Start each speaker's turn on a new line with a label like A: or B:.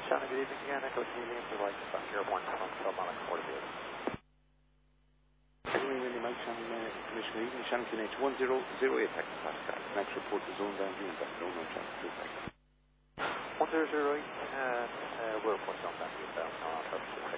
A: Shannon, good evening again. Echo Canadian Device Air 1 from Philmonic Portavia.
B: Anyway, when you might Shannon, Commissioner Evening, Shannon QNH 1008 hectopascal. Next report the zone down here, but no traffic 2 packet.
A: 1008, we're reporting on that.